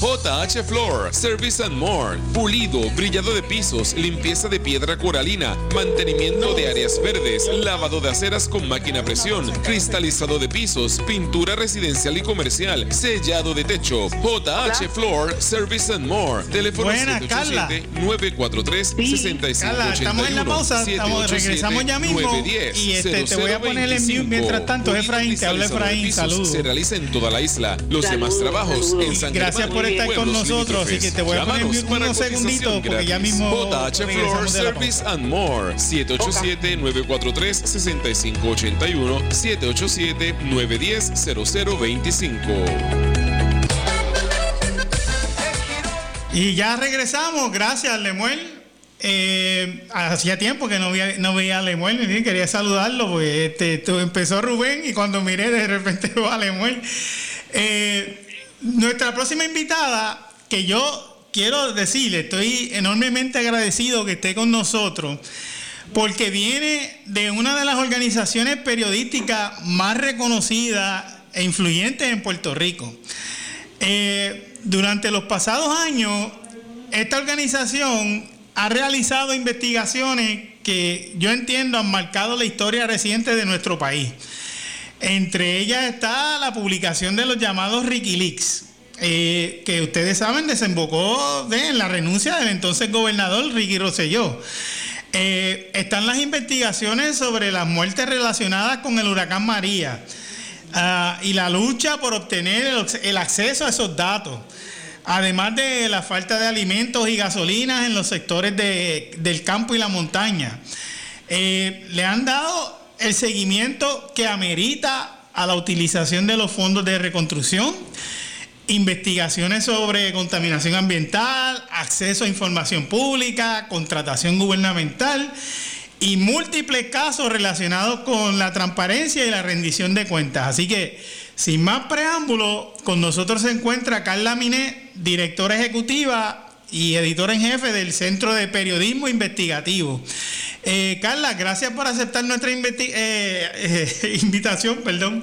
JH Floor, Service and More, pulido, brillado de pisos, limpieza de piedra coralina, mantenimiento de áreas verdes, lavado de aceras con máquina a presión, cristalizado de pisos, pintura residencial y comercial, sellado de techo. JH Floor, Service and More. Teléfono 787-943-6581. Carla, estamos en la pausa, regresamos ya mismo. Y te voy a poner en mute mientras tanto. Efraín, te habla Efraín, saludos. Se realiza en toda la isla. Los demás trabajos en San Gracias por estar con nosotros, así que te voy a poner unos segunditos porque ya mismo JH Floor Service and More. 787-943-6581, 787-910-0025. Y ya regresamos, gracias Lemuel. Hacía tiempo que no veía a Lemuel, quería saludarlo, pues empezó Rubén y cuando miré de repente va a Lemuel. Nuestra próxima invitada, que yo quiero decirle, estoy enormemente agradecido que esté con nosotros, porque viene de una de las organizaciones periodísticas más reconocidas e influyentes en Puerto Rico. Durante los pasados años, esta organización ha realizado investigaciones que yo entiendo han marcado la historia reciente de nuestro país. Entre ellas está la publicación de los llamados Wikileaks, que ustedes saben desembocó en la renuncia del entonces gobernador Ricky Rosselló. Están las investigaciones sobre las muertes relacionadas con el huracán María y la lucha por obtener el acceso a esos datos, además de la falta de alimentos y gasolinas en los sectores del campo y la montaña. Le han dado el seguimiento que amerita a la utilización de los fondos de reconstrucción, investigaciones sobre contaminación ambiental, acceso a información pública, contratación gubernamental y múltiples casos relacionados con la transparencia y la rendición de cuentas. Así que, sin más preámbulo, con nosotros se encuentra Carla Minet, directora ejecutiva y editora en jefe del Centro de Periodismo Investigativo. Carla, gracias por aceptar nuestra invitación.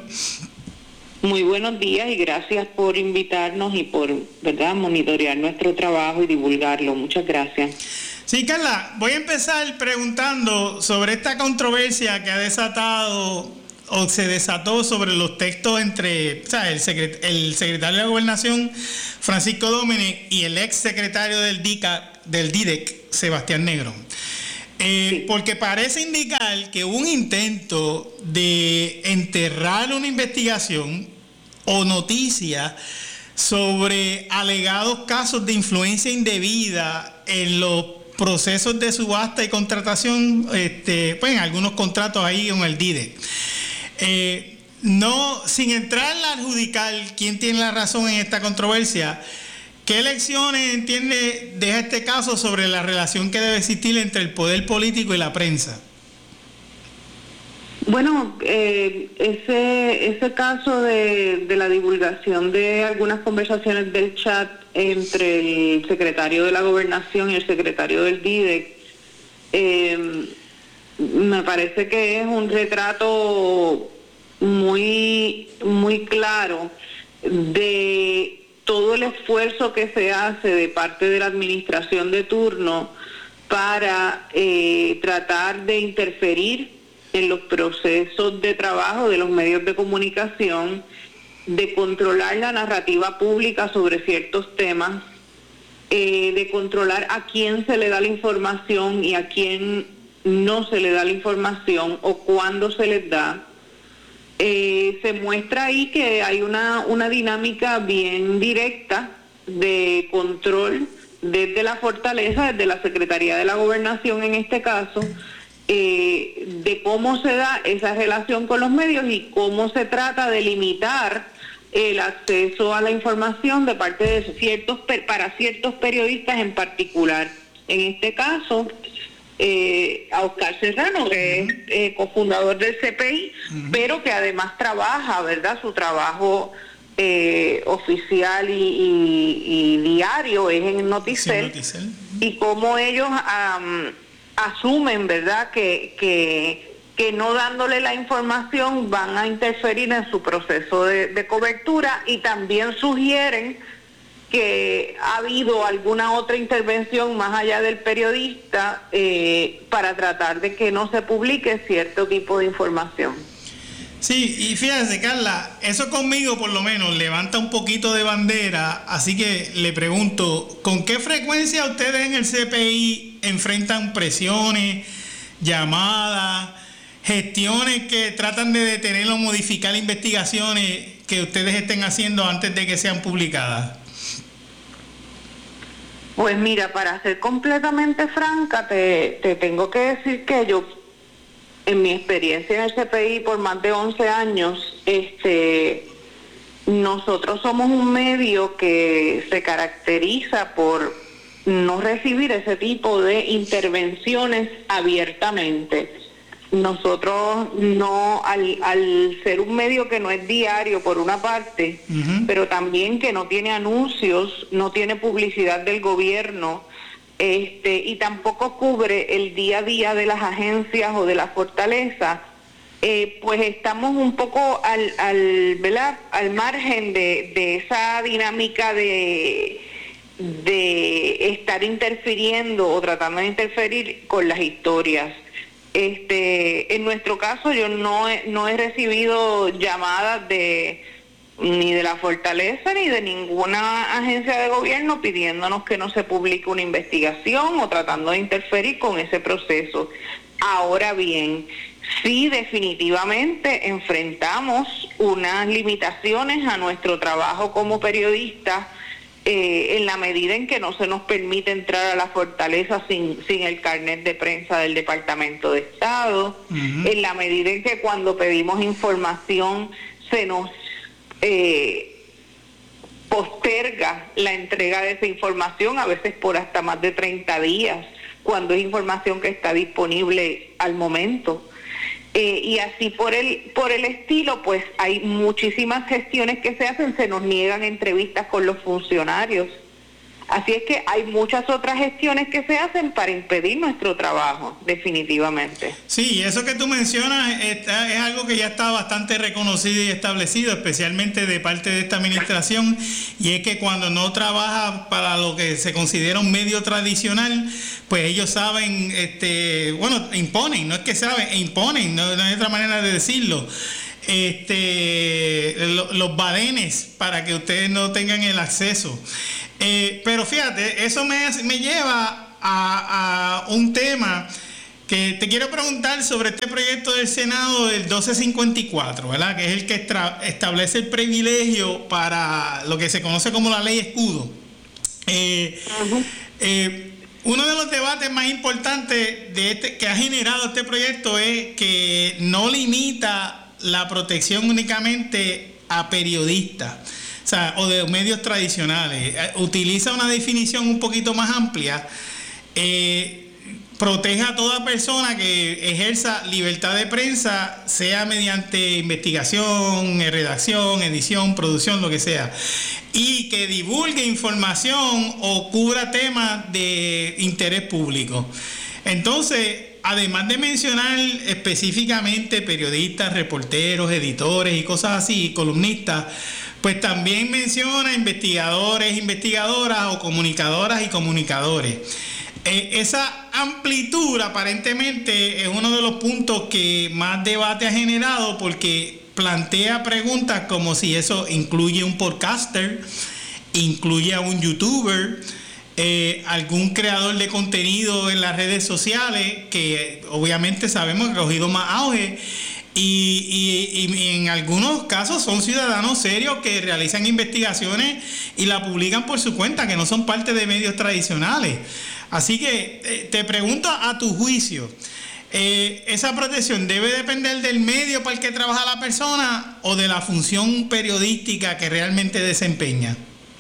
Muy buenos días y gracias por invitarnos y por, monitorear nuestro trabajo y divulgarlo. Muchas gracias. Sí, Carla, voy a empezar preguntando sobre esta controversia que ha desatado o se desató sobre los textos entre el secretario de la Gobernación, Francisco Domínguez, y el ex secretario del DIDEC, Sebastián Negrón. Porque parece indicar que hubo un intento de enterrar una investigación o noticia sobre alegados casos de influencia indebida en los procesos de subasta y contratación, en algunos contratos ahí en el DIDEC. No, sin entrar a adjudicar quién tiene la razón en esta controversia, ¿qué lecciones deja este caso sobre la relación que debe existir entre el poder político y la prensa? Bueno, ese caso de la divulgación de algunas conversaciones del chat entre el secretario de la Gobernación y el secretario del DIDEC, me parece que es un retrato muy, muy claro de todo el esfuerzo que se hace de parte de la administración de turno para tratar de interferir en los procesos de trabajo de los medios de comunicación, de controlar la narrativa pública sobre ciertos temas, de controlar a quién se le da la información y a quién no se le da la información o cuándo se les da. Se muestra ahí que hay una dinámica bien directa de control desde la fortaleza, desde la Secretaría de la Gobernación en este caso, de cómo se da esa relación con los medios y cómo se trata de limitar el acceso a la información de parte de para ciertos periodistas en particular. En este caso, a Oscar Serrano, que es cofundador del CPI, pero que además trabaja, su trabajo oficial y diario es en Noticel, y cómo ellos asumen, que no dándole la información van a interferir en su proceso de cobertura, y también sugieren que ha habido alguna otra intervención más allá del periodista para tratar de que no se publique cierto tipo de información. Sí, y fíjese, Carla, eso conmigo por lo menos levanta un poquito de bandera, así que le pregunto, ¿con qué frecuencia ustedes en el CPI enfrentan presiones, llamadas, gestiones que tratan de detener o modificar investigaciones que ustedes estén haciendo antes de que sean publicadas? Pues mira, para ser completamente franca, te tengo que decir que yo, en mi experiencia en el CPI por más de 11 años, nosotros somos un medio que se caracteriza por no recibir ese tipo de intervenciones abiertamente. Nosotros no, al ser un medio que no es diario por una parte, pero también que no tiene anuncios, no tiene publicidad del gobierno, y tampoco cubre el día a día de las agencias o de la fortaleza, pues estamos un poco al margen de esa dinámica de estar interfiriendo o tratando de interferir con las historias. En nuestro caso yo no he recibido llamadas ni de la Fortaleza ni de ninguna agencia de gobierno pidiéndonos que no se publique una investigación o tratando de interferir con ese proceso. Ahora bien, sí, definitivamente enfrentamos unas limitaciones a nuestro trabajo como periodistas, en la medida en que no se nos permite entrar a la Fortaleza sin el carnet de prensa del Departamento de Estado, en la medida en que cuando pedimos información se nos posterga la entrega de esa información, a veces por hasta más de 30 días, cuando es información que está disponible al momento. Y así por el estilo, pues hay muchísimas gestiones que se hacen, se nos niegan entrevistas con los funcionarios. Así es que hay muchas otras gestiones que se hacen para impedir nuestro trabajo, definitivamente. Sí, eso que tú mencionas es algo que ya está bastante reconocido y establecido, especialmente de parte de esta administración, y es que cuando no trabaja para lo que se considera un medio tradicional, pues ellos saben, imponen, no es que saben, imponen, no hay otra manera de decirlo. Los badenes para que ustedes no tengan el acceso. Pero fíjate, eso me lleva a un tema que te quiero preguntar sobre este proyecto del Senado del 1254, ¿verdad? Que es el que establece el privilegio para lo que se conoce como la ley escudo. Uno de los debates más importantes que ha generado este proyecto es que no limita la protección únicamente a periodistas, o de medios tradicionales. Utiliza una definición un poquito más amplia. Protege a toda persona que ejerza libertad de prensa, sea mediante investigación, redacción, edición, producción, lo que sea, y que divulgue información o cubra temas de interés público. Entonces, además de mencionar específicamente periodistas, reporteros, editores y cosas así, columnistas, pues también menciona investigadores, investigadoras o comunicadoras y comunicadores. Esa amplitud aparentemente es uno de los puntos que más debate ha generado, porque plantea preguntas como si eso incluye un podcaster, incluye a un youtuber, algún creador de contenido en las redes sociales, que obviamente sabemos que ha cogido más auge, y en algunos casos son ciudadanos serios que realizan investigaciones y la publican por su cuenta, que no son parte de medios tradicionales. Así que te pregunto, a tu juicio, ¿esa protección debe depender del medio para el que trabaja la persona o de la función periodística que realmente desempeña?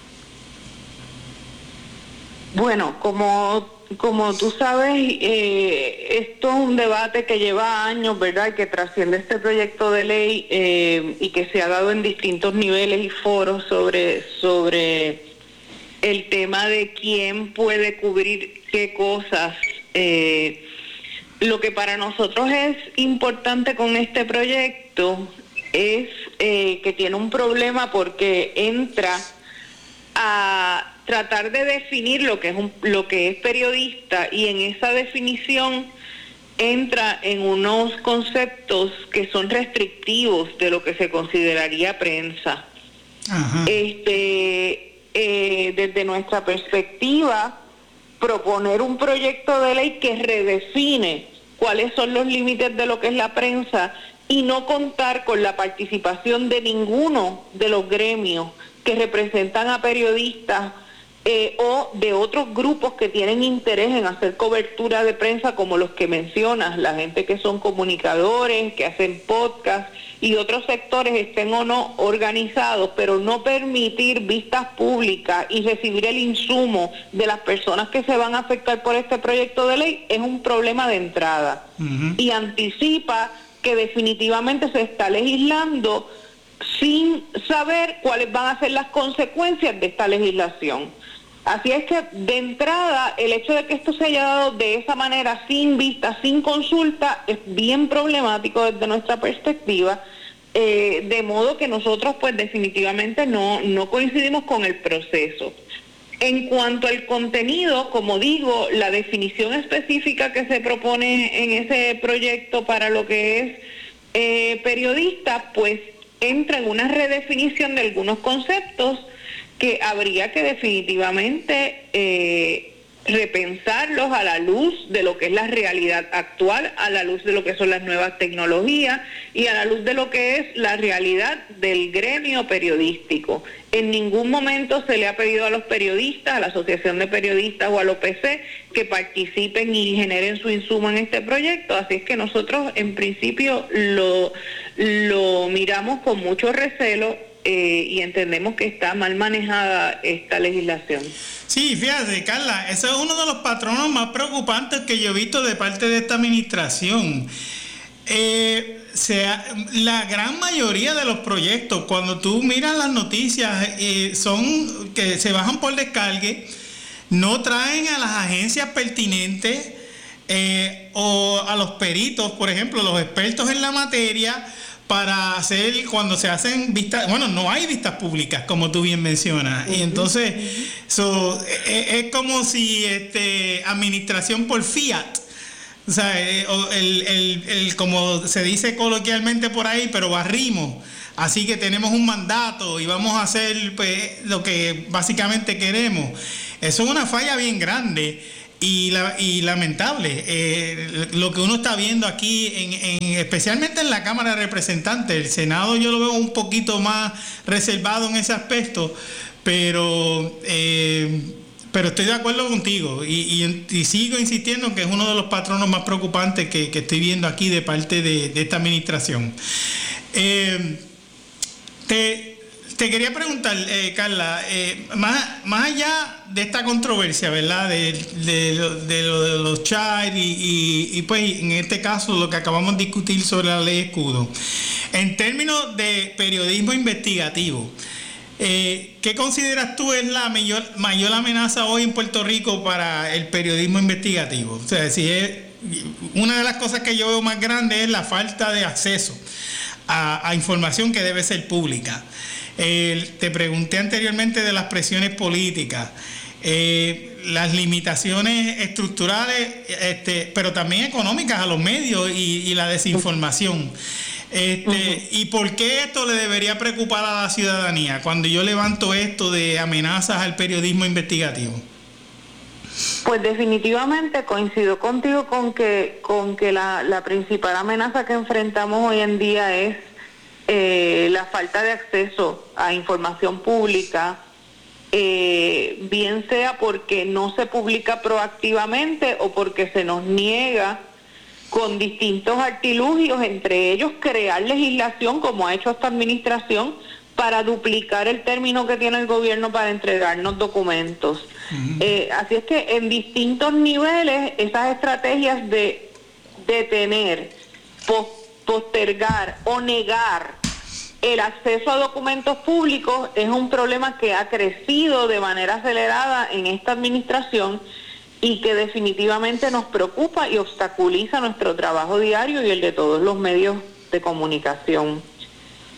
Bueno, como tú sabes, esto es un debate que lleva años, ¿verdad? Y que trasciende este proyecto de ley, y que se ha dado en distintos niveles y foros sobre el tema de quién puede cubrir qué cosas. Lo que para nosotros es importante con este proyecto es que tiene un problema porque entra a tratar de definir lo que es periodista, y en esa definición entra en unos conceptos que son restrictivos de lo que se consideraría prensa. Ajá. Desde nuestra perspectiva, proponer un proyecto de ley que redefine cuáles son los límites de lo que es la prensa y no contar con la participación de ninguno de los gremios que representan a periodistas o de otros grupos que tienen interés en hacer cobertura de prensa, como los que mencionas, la gente que son comunicadores, que hacen podcast y otros sectores, estén o no organizados, pero no permitir vistas públicas y recibir el insumo de las personas que se van a afectar por este proyecto de ley es un problema de entrada. Uh-huh. Y anticipa que definitivamente se está legislando sin saber cuáles van a ser las consecuencias de esta legislación. Así es que, de entrada, el hecho de que esto se haya dado de esa manera, sin vista, sin consulta, es bien problemático desde nuestra perspectiva, de modo que nosotros pues definitivamente no coincidimos con el proceso. En cuanto al contenido, como digo, la definición específica que se propone en ese proyecto para lo que es periodista, pues entra en una redefinición de algunos conceptos que habría que definitivamente repensarlos a la luz de lo que es la realidad actual, a la luz de lo que son las nuevas tecnologías y a la luz de lo que es la realidad del gremio periodístico. En ningún momento se le ha pedido a los periodistas, a la Asociación de Periodistas o al OPC, que participen y generen su insumo en este proyecto. Así es que nosotros en principio lo miramos con mucho recelo y entendemos que está mal manejada esta legislación. Sí, fíjate, Carla, ese es uno de los patronos más preocupantes que yo he visto de parte de esta administración. La gran mayoría de los proyectos, cuando tú miras las noticias, son que se bajan por descargue, no traen a las agencias pertinentes o a los peritos, por ejemplo, los expertos en la materia, para hacer, cuando se hacen vistas, bueno, no hay vistas públicas, como tú bien mencionas, y entonces es como si administración por fiat, o sea, como se dice coloquialmente por ahí, pero barrimos, así que tenemos un mandato y vamos a hacer pues lo que básicamente queremos. Eso es una falla bien grande y lamentable. Lo que uno está viendo aquí, especialmente en la Cámara de Representantes, el Senado yo lo veo un poquito más reservado en ese aspecto, pero estoy de acuerdo contigo y sigo insistiendo que es uno de los patronos más preocupantes que estoy viendo aquí de parte de esta administración. Te quería preguntar, Carla, más allá de esta controversia, ¿verdad? De los child y pues en este caso lo que acabamos de discutir sobre la ley escudo, en términos de periodismo investigativo, ¿qué consideras tú es la mayor amenaza hoy en Puerto Rico para el periodismo investigativo? O sea, una de las cosas que yo veo más grande es la falta de acceso a información que debe ser pública. Te pregunté anteriormente de las presiones políticas, las limitaciones estructurales, pero también económicas a los medios y la desinformación. ¿Y por qué esto le debería preocupar a la ciudadanía cuando yo levanto esto de amenazas al periodismo investigativo? Pues definitivamente coincido contigo con que la principal amenaza que enfrentamos hoy en día es la falta de acceso a información pública, bien sea porque no se publica proactivamente o porque se nos niega con distintos artilugios, entre ellos crear legislación, como ha hecho esta administración, para duplicar el término que tiene el gobierno para entregarnos documentos. Uh-huh. Así es que en distintos niveles esas estrategias de detener, postergar o negar el acceso a documentos públicos es un problema que ha crecido de manera acelerada en esta administración y que definitivamente nos preocupa y obstaculiza nuestro trabajo diario y el de todos los medios de comunicación.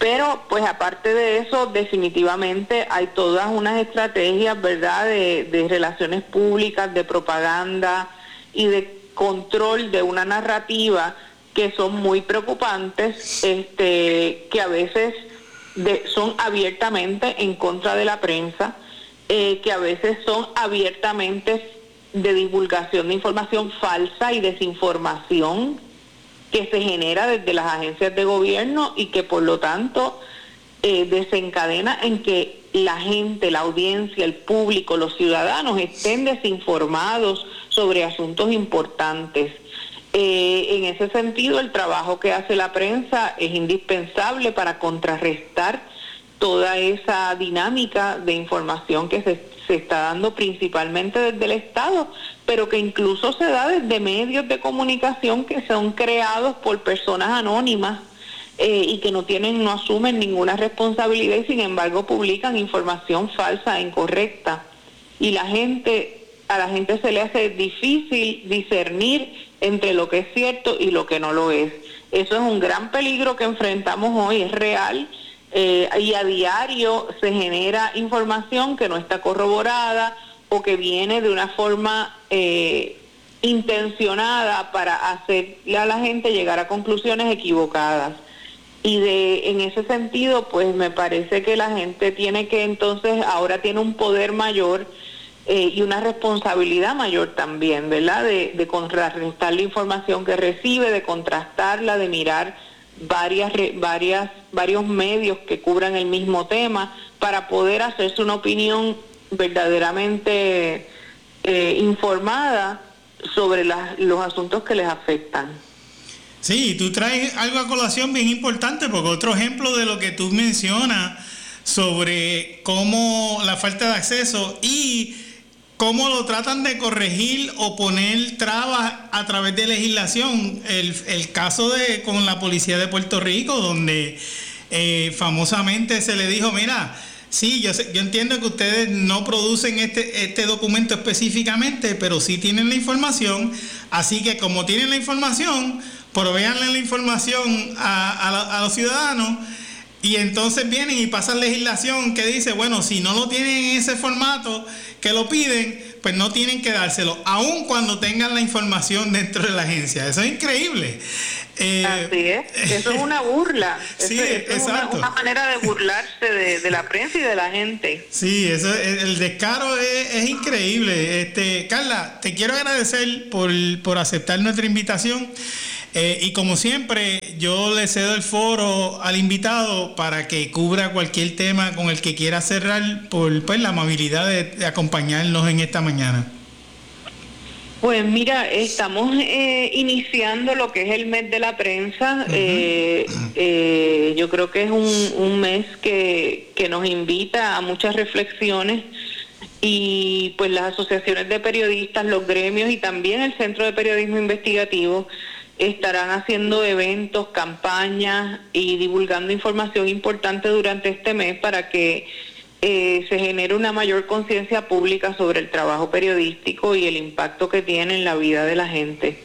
Pero pues aparte de eso, definitivamente hay todas unas estrategias, ¿verdad?, de relaciones públicas, de propaganda y de control de una narrativa que son muy preocupantes, que a veces son abiertamente en contra de la prensa, que a veces son abiertamente de divulgación de información falsa y desinformación que se genera desde las agencias de gobierno y que por lo tanto desencadena en que la gente, la audiencia, el público, los ciudadanos estén desinformados sobre asuntos importantes. En ese sentido, el trabajo que hace la prensa es indispensable para contrarrestar toda esa dinámica de información que se está dando principalmente desde el Estado, pero que incluso se da desde medios de comunicación que son creados por personas anónimas y que no asumen ninguna responsabilidad y sin embargo publican información falsa e incorrecta. Y a la gente se le hace difícil discernir entre lo que es cierto y lo que no lo es. Eso es un gran peligro que enfrentamos hoy, es real. Y a diario se genera información que no está corroborada o que viene de una forma intencionada para hacerle a la gente llegar a conclusiones equivocadas. Y en ese sentido, pues me parece que la gente tiene que entonces, ahora tiene un poder mayor y una responsabilidad mayor también, ¿verdad?, de contrarrestar la información que recibe, de contrastarla, de mirar varios medios que cubran el mismo tema para poder hacerse una opinión verdaderamente informada sobre los asuntos que les afectan. Sí, tú traes algo a colación bien importante, porque otro ejemplo de lo que tú mencionas sobre cómo la falta de acceso y cómo lo tratan de corregir o poner trabas a través de legislación. El caso con la policía de Puerto Rico, donde famosamente se le dijo, mira, sí, yo entiendo que ustedes no producen este documento específicamente, pero sí tienen la información, así que como tienen la información, provéanle la información a los ciudadanos. Y entonces vienen y pasan legislación que dice, bueno, si no lo tienen en ese formato que lo piden, pues no tienen que dárselo, aun cuando tengan la información dentro de la agencia. Eso es increíble. Así es, eso es una burla. Sí, eso exacto. Es una manera de burlarse de la prensa y de la gente. Sí, el descaro es increíble. Carla, te quiero agradecer por aceptar nuestra invitación. Y como siempre, yo le cedo el foro al invitado para que cubra cualquier tema con el que quiera cerrar por la amabilidad de acompañarnos en esta mañana. Pues mira, estamos iniciando lo que es el mes de la prensa. Yo creo que es un mes que nos invita a muchas reflexiones y pues las asociaciones de periodistas, los gremios y también el Centro de Periodismo Investigativo estarán haciendo eventos, campañas y divulgando información importante durante este mes para que se genere una mayor conciencia pública sobre el trabajo periodístico y el impacto que tiene en la vida de la gente.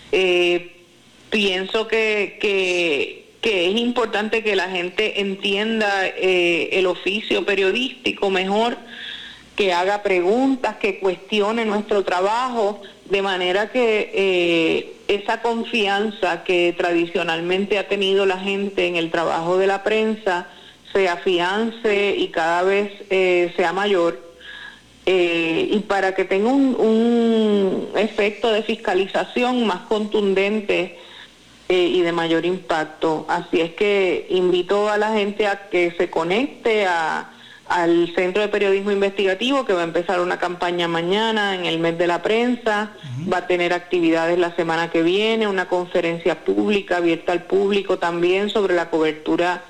Pienso que es importante que la gente entienda el oficio periodístico mejor, que haga preguntas, que cuestione nuestro trabajo, de manera que esa confianza que tradicionalmente ha tenido la gente en el trabajo de la prensa se afiance y cada vez sea mayor, y para que tenga un efecto de fiscalización más contundente y de mayor impacto. Así es que invito a la gente a que se conecte al Centro de Periodismo Investigativo, que va a empezar una campaña mañana en el mes de la prensa. Va a tener actividades la semana que viene, una conferencia pública abierta al público también sobre la cobertura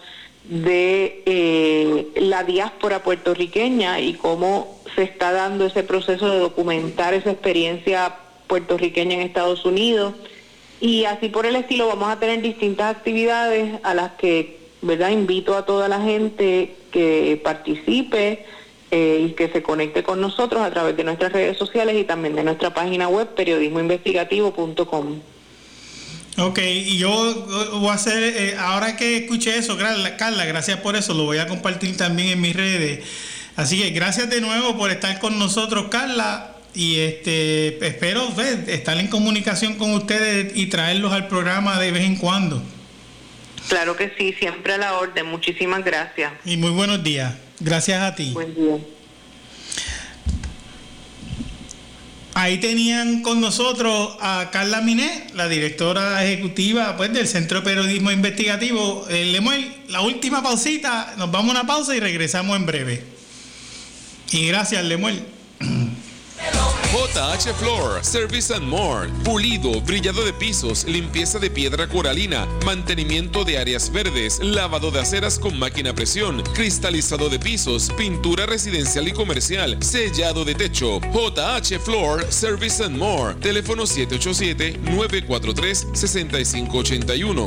de la diáspora puertorriqueña y cómo se está dando ese proceso de documentar esa experiencia puertorriqueña en Estados Unidos. Y así por el estilo vamos a tener distintas actividades a las que, ¿verdad?, invito a toda la gente que participe y que se conecte con nosotros a través de nuestras redes sociales y también de nuestra página web periodismoinvestigativo.com. Ok, y yo voy a hacer, ahora que escuché eso, Carla, gracias por eso, lo voy a compartir también en mis redes. Así que gracias de nuevo por estar con nosotros, Carla, y espero estar en comunicación con ustedes y traerlos al programa de vez en cuando. Claro que sí, siempre a la orden. Muchísimas gracias. Y muy buenos días. Gracias a ti. Buen día. Ahí tenían con nosotros a Carla Minet, la directora ejecutiva del Centro de Periodismo Investigativo. Lemuel, la última pausita, nos vamos a una pausa y regresamos en breve. Y gracias, Lemuel. JH Floor, Service and More, pulido, brillado de pisos, limpieza de piedra coralina, mantenimiento de áreas verdes, lavado de aceras con máquina a presión, cristalizado de pisos, pintura residencial y comercial, sellado de techo. JH Floor, Service and More, teléfono 787-943-6581,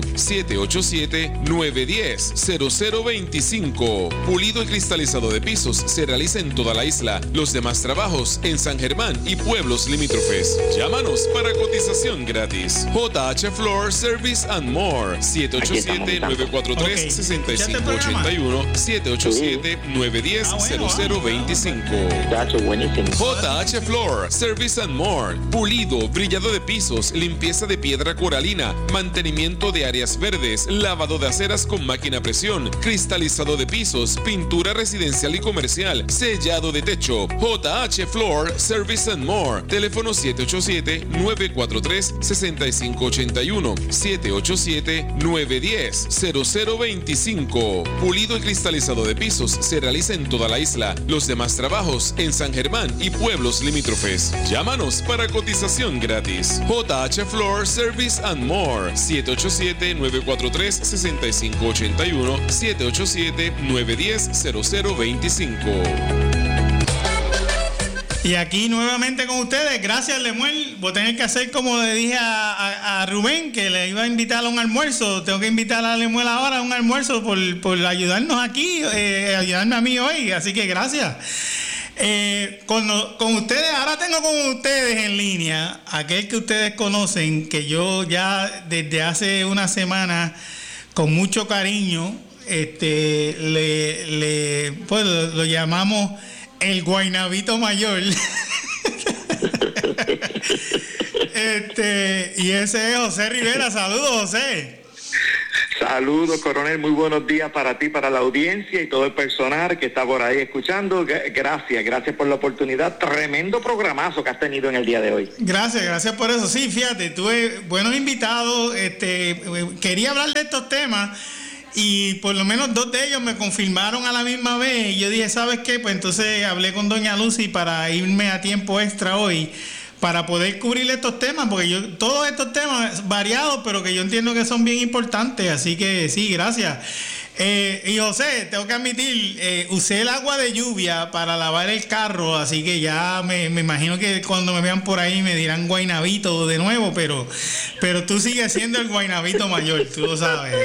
787-910-0025. Pulido y cristalizado de pisos se realiza en toda la isla. Los demás trabajos en San Germán y pueblos limítrofes. Llámanos para cotización gratis. JH Floor Service and More, 787-943-6581, 787-910-0025. JH Floor Service and More, pulido, brillado de pisos, limpieza de piedra coralina, mantenimiento de áreas verdes, lavado de aceras con máquina a presión, cristalizado de pisos, pintura residencial y comercial, sellado de techo. JH Floor Service and More, teléfono 787-943-6581, 787-910-0025. Pulido y cristalizado de pisos se realiza en toda la isla. Los demás trabajos en San Germán y pueblos limítrofes. Llámanos para cotización gratis. JH Floor Service and More, 787-943-6581, 787-910-0025. Y aquí nuevamente con ustedes, gracias Lemuel. Voy a tener que hacer como le dije a Rubén, que le iba a invitar a un almuerzo. Tengo que invitar a Lemuel ahora a un almuerzo por ayudarnos aquí, ayudarme a mí hoy. Así que gracias. Con ustedes, ahora tengo con ustedes en línea aquel que ustedes conocen, que yo ya desde hace una semana, con mucho cariño, lo llamamos el Guaynabito Mayor. Y ese es José Rivera. Saludos, José. Saludos, coronel. Muy buenos días para ti, para la audiencia y todo el personal que está por ahí escuchando. Gracias por la oportunidad. Tremendo programazo que has tenido en el día de hoy. Gracias por eso. Sí, fíjate, tuve buenos invitados. Quería hablar de estos temas y por lo menos 2 de ellos me confirmaron a la misma vez. Y yo dije, ¿sabes qué? Pues entonces hablé con doña Lucy para irme a tiempo extra hoy, para poder cubrir estos temas, porque todos estos temas variados, pero que yo entiendo que son bien importantes. Así que sí, gracias. Y José, tengo que admitir, usé el agua de lluvia para lavar el carro, así que ya me imagino que cuando me vean por ahí me dirán Guaynabito de nuevo, pero tú sigues siendo el Guaynabito Mayor, tú lo sabes.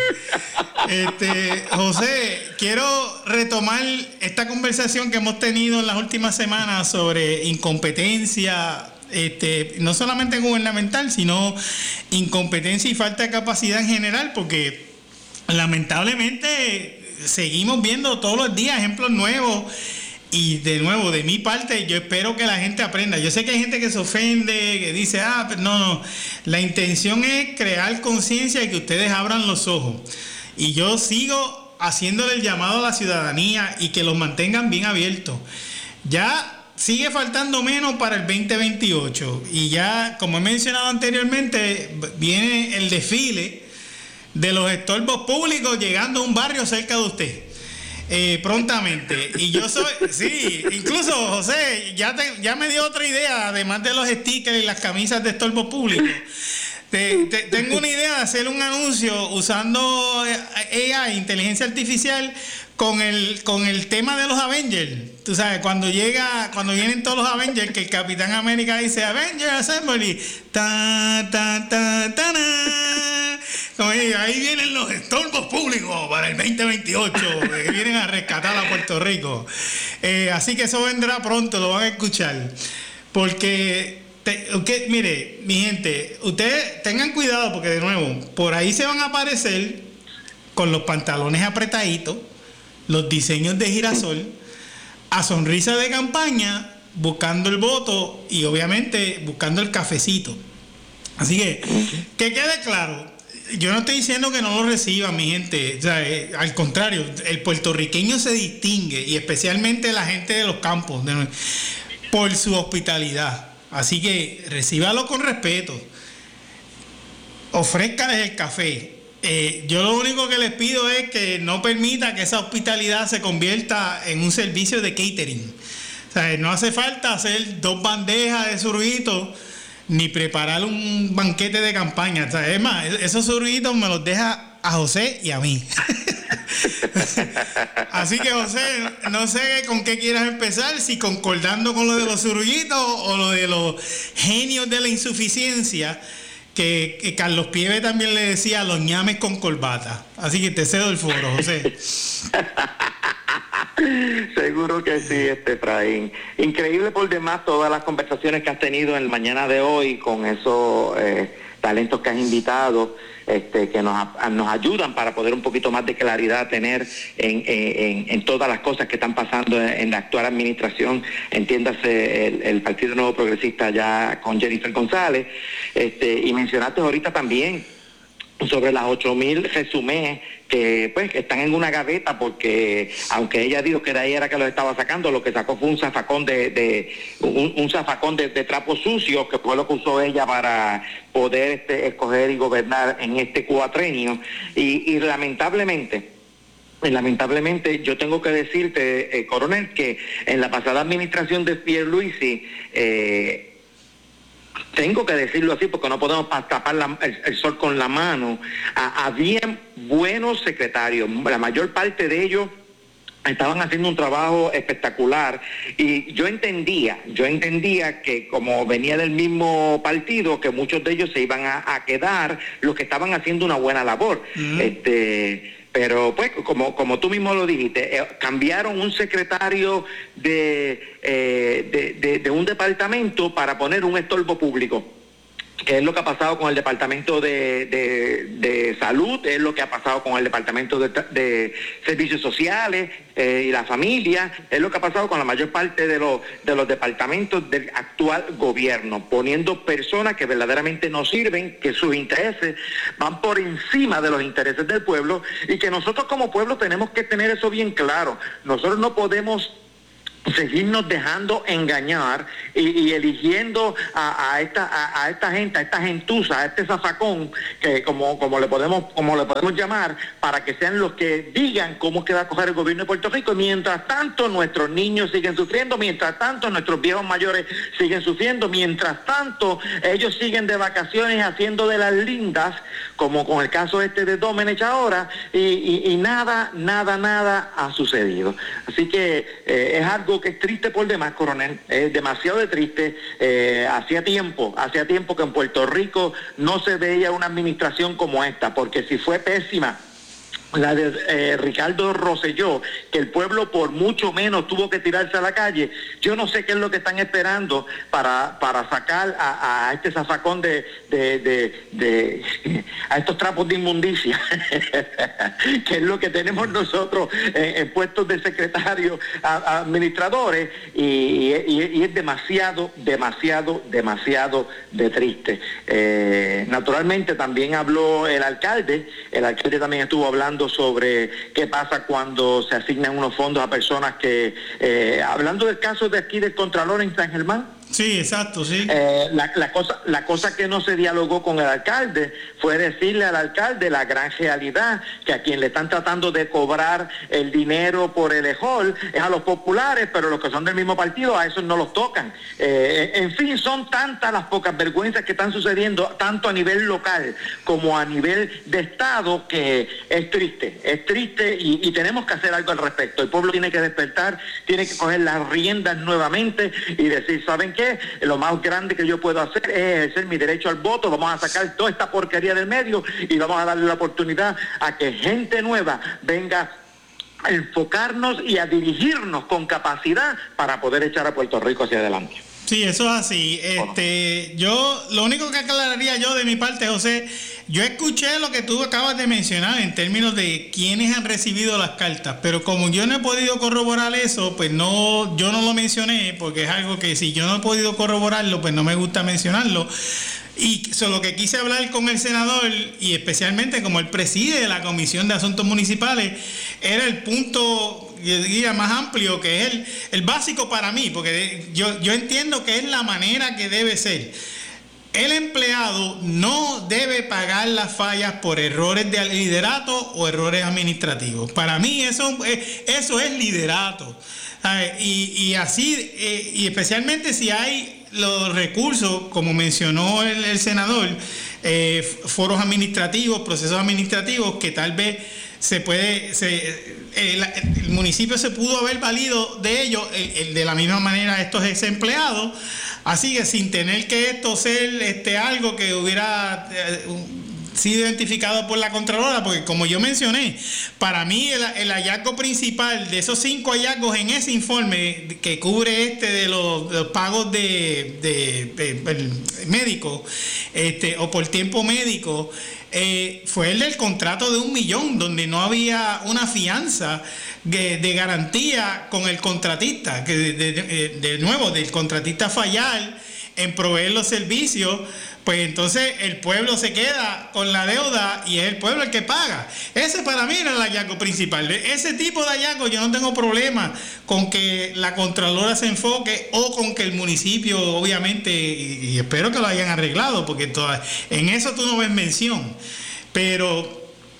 José, quiero retomar esta conversación que hemos tenido en las últimas semanas sobre incompetencia, no solamente gubernamental, sino incompetencia y falta de capacidad en general, porque lamentablemente seguimos viendo todos los días ejemplos nuevos. Y de nuevo, de mi parte, yo espero que la gente aprenda. Yo sé que hay gente que se ofende, que dice, no. La intención es crear conciencia y que ustedes abran los ojos. Y yo sigo haciéndole el llamado a la ciudadanía y que los mantengan bien abiertos. Ya sigue faltando menos para el 2028. Y ya, como he mencionado anteriormente, viene el desfile de los estorbos públicos llegando a un barrio cerca de usted. Prontamente. Y yo incluso José ya me dio otra idea, además de los stickers y las camisas de estorbos públicos. Tengo una idea de hacer un anuncio usando AI, inteligencia artificial, con el tema de los Avengers. Tú sabes, cuando vienen todos los Avengers, que el Capitán América dice Avengers Assembly, ahí vienen los estorbos públicos para el 2028, que vienen a rescatar a Puerto Rico. Así que eso vendrá pronto, lo van a escuchar. Porque Mire, mi gente, ustedes tengan cuidado porque, de nuevo, por ahí se van a aparecer con los pantalones apretaditos, los diseños de girasol, a sonrisa de campaña, buscando el voto y obviamente buscando el cafecito. Así que quede claro, yo no estoy diciendo que no lo reciban, mi gente. O sea, al contrario, el puertorriqueño se distingue, y especialmente la gente de los campos, por su hospitalidad. Así que recíbalo con respeto. Ofrézcales el café. Yo lo único que les pido es que no permita que esa hospitalidad se convierta en un servicio de catering. O sea, no hace falta hacer 2 bandejas de surguitos ni preparar un banquete de campaña. O sea, es más, esos surguitos me los deja a José y a mí. Así que, José, no sé con qué quieras empezar, si concordando con lo de los surguitos o lo de los genios de la insuficiencia, que Carlos Pieve también le decía los ñames con corbata. Así que te cedo el foro, José. Seguro que sí, Efraín. Increíble por demás todas las conversaciones que has tenido en la mañana de hoy con esos talentos que has invitado, que nos ayudan para poder un poquito más de claridad tener en todas las cosas que están pasando en la actual administración. Entiéndase el Partido Nuevo Progresista ya con Jennifer González, y mencionaste ahorita también sobre las 8,000 resumés que pues están en una gaveta, porque aunque ella dijo que de ahí era que los estaba sacando, lo que sacó fue un zafacón un zafacón de trapos sucios, que fue lo que usó ella para poder escoger y gobernar en este cuatrenio. Y lamentablemente yo tengo que decirte, coronel, que en la pasada administración de Pierluisi, tengo que decirlo así porque no podemos tapar el sol con la mano, habían buenos secretarios, la mayor parte de ellos estaban haciendo un trabajo espectacular, y yo entendía que como venía del mismo partido, que muchos de ellos se iban a quedar, los que estaban haciendo una buena labor. Pero pues como tú mismo lo dijiste, cambiaron un secretario de un departamento para poner un estorbo público, que es lo que ha pasado con el Departamento de Salud, es lo que ha pasado con el Departamento de Servicios Sociales y la Familia, es lo que ha pasado con la mayor parte de los departamentos del actual gobierno, poniendo personas que verdaderamente no sirven, que sus intereses van por encima de los intereses del pueblo, y que nosotros como pueblo tenemos que tener eso bien claro. Nosotros no podemos seguirnos dejando engañar y eligiendo a esta gente, a esta gentuza, a este zafacón, que como le podemos llamar, para que sean los que digan cómo es que va a coger el gobierno de Puerto Rico. Mientras tanto nuestros niños siguen sufriendo, mientras tanto nuestros viejos mayores siguen sufriendo, mientras tanto ellos siguen de vacaciones haciendo de las lindas, como con el caso de Domenech ahora, y nada ha sucedido. Así que es algo que es triste por demás, coronel, es demasiado triste. Hacía tiempo que en Puerto Rico no se veía una administración como esta, porque si fue pésima la de Ricardo Rosselló, que el pueblo por mucho menos tuvo que tirarse a la calle, yo no sé qué es lo que están esperando para sacar a este zafacón a estos trapos de inmundicia, que es lo que tenemos nosotros en puestos de secretarios, administradores, y es demasiado de triste. Naturalmente también habló el alcalde también estuvo hablando sobre qué pasa cuando se asignan unos fondos a personas que, hablando del caso de aquí del Contralor en San Germán. Sí, exacto, sí. La cosa que no se dialogó con el alcalde fue decirle al alcalde la gran realidad, que a quien le están tratando de cobrar el dinero por el ejol es a los populares, pero los que son del mismo partido, a esos no los tocan. En fin, son tantas las pocas vergüenzas que están sucediendo, tanto a nivel local como a nivel de Estado, que es triste y tenemos que hacer algo al respecto. El pueblo tiene que despertar, tiene que coger las riendas nuevamente y decir, ¿saben qué? Lo más grande que yo puedo hacer es ejercer mi derecho al voto. Vamos a sacar toda esta porquería del medio y vamos a darle la oportunidad a que gente nueva venga a enfocarnos y a dirigirnos con capacidad para poder echar a Puerto Rico hacia adelante. Sí, eso es así. Yo lo único que aclararía yo de mi parte, José, yo escuché lo que tú acabas de mencionar en términos de quiénes han recibido las cartas, pero como yo no he podido corroborar eso, pues no, yo no lo mencioné, porque es algo que si yo no he podido corroborarlo, pues no me gusta mencionarlo. Y lo que quise hablar con el senador, y especialmente como él preside la Comisión de Asuntos Municipales, era el punto, yo diría, más amplio, que es el básico para mí, porque yo entiendo que es la manera que debe ser. El empleado no debe pagar las fallas por errores de liderato o errores administrativos. Para mí eso es liderato. Y así, y especialmente si hay los recursos, como mencionó el senador, foros administrativos, procesos administrativos, que tal vez el municipio se pudo haber valido de ellos de la misma manera estos ex empleados, así que sin tener que esto ser algo que hubiera sido identificado por la Contralora, porque como yo mencioné, para mí el hallazgo principal de esos 5 hallazgos en ese informe que cubre de los pagos de médicos o por tiempo médico, fue el del contrato de $1 millón, donde no había una fianza de garantía con el contratista, que de nuevo, del contratista fallar en proveer los servicios, pues entonces el pueblo se queda con la deuda y es el pueblo el que paga. Ese para mí era el hallazgo principal. Ese tipo de hallazgo yo no tengo problema con que la Contralora se enfoque o con que el municipio, obviamente, y espero que lo hayan arreglado, porque en eso tú no ves mención. Pero